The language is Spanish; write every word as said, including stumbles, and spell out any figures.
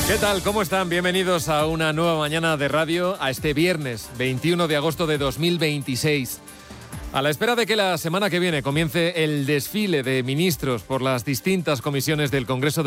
¿Qué tal? ¿Cómo están? Bienvenidos a una nueva mañana de radio, a este viernes veintiuno de agosto de dos mil veintiséis. A la espera de que la semana que viene comience el desfile de ministros por las distintas comisiones del Congreso de